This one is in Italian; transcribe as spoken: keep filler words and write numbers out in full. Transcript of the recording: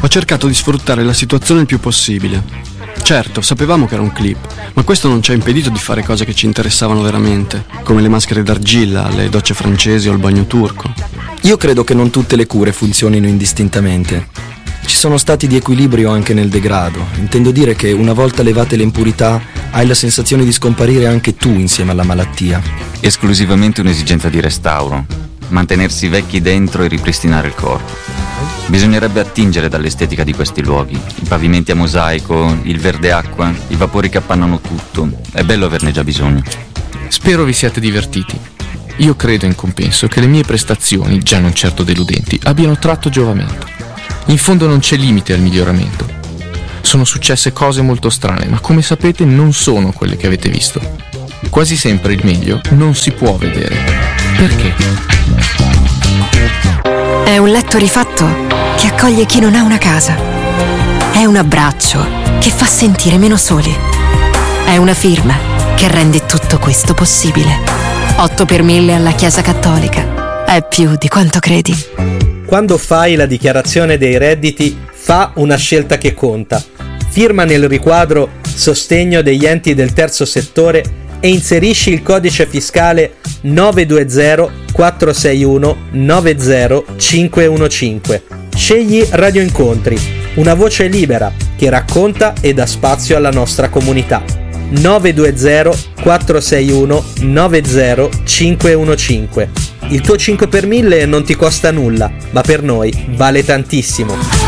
Ho cercato di sfruttare la situazione il più possibile. Certo, sapevamo che era un clip, ma questo non ci ha impedito di fare cose che ci interessavano veramente, come le maschere d'argilla, le docce francesi o il bagno turco. Io credo che non tutte le cure funzionino indistintamente. Ci sono stati di equilibrio anche nel degrado. Intendo dire che una volta levate le impurità, hai la sensazione di scomparire anche tu insieme alla malattia. Esclusivamente un'esigenza di restauro, mantenersi vecchi dentro e ripristinare il corpo. Bisognerebbe attingere dall'estetica di questi luoghi, i pavimenti a mosaico, il verde acqua, i vapori che appannano tutto. È bello averne già bisogno. Spero vi siate divertiti. Io credo in compenso che le mie prestazioni, già non certo deludenti, abbiano tratto giovamento. In fondo non c'è limite al miglioramento. Sono successe cose molto strane, ma come sapete non sono quelle che avete visto. Quasi sempre il meglio non si può vedere. Perché? È un letto rifatto che accoglie chi non ha una casa. È un abbraccio che fa sentire meno soli. È una firma che rende tutto questo possibile. otto per mille alla Chiesa Cattolica. È più di quanto credi. Quando fai la dichiarazione dei redditi, fa una scelta che conta. Firma nel riquadro Sostegno degli enti del terzo settore e inserisci il codice fiscale nove due zero quattro sei uno nove zero cinque uno cinque. Scegli Radio Incontri, una voce libera che racconta e dà spazio alla nostra comunità. nove due zero quattro sei uno nove zero cinque uno cinque. Il tuo cinque per mille non ti costa nulla, ma per noi vale tantissimo.